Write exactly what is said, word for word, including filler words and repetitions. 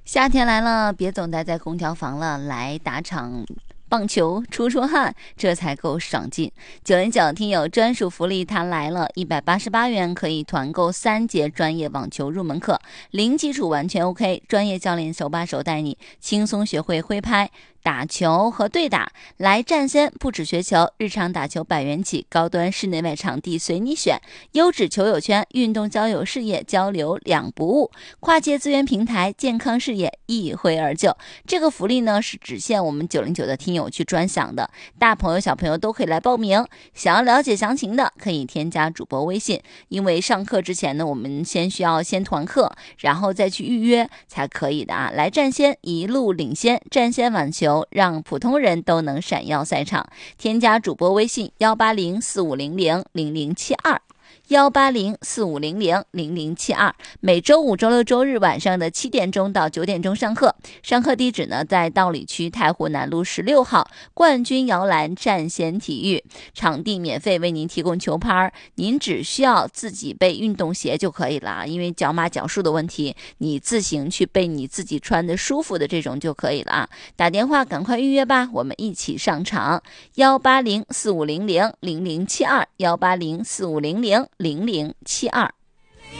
夏天来了，别总待在空调房了，来打场棒球出出汗，这才够爽劲。九零九听友专属福利它来了，一百八十八元可以团购三节专业网球入门课，零基础完全 OK， 专业教练手把手带你轻松学会挥拍、打球和对打。来战先不止学球，日常打球百元起，高端室内外场地随你选，优质球友圈，运动交友事业交流两不误，跨界资源平台，健康事业一挥而就。这个福利呢是只限我们九零九的听友去专享的，大朋友小朋友都可以来报名。想要了解详情的可以添加主播微信，因为上课之前呢我们先需要先团课，然后再去预约才可以的啊。来战先一路领先，战先网球让普通人都能闪耀赛场。添加主播微信幺八零四五零零零零七二幺八零四五零零零零七二，每周五、周六、周日晚上的七点钟到九点钟上课。上课地址呢，在道里区太湖南路十六号冠军摇篮战先体育，场地免费为您提供球拍，您只需要自己备运动鞋就可以了，因为脚码脚数的问题，你自行去备你自己穿的舒服的这种就可以了啊。打电话赶快预约吧，我们一起上场。幺八零四五零零零零七二幺八零四五零零零零七二。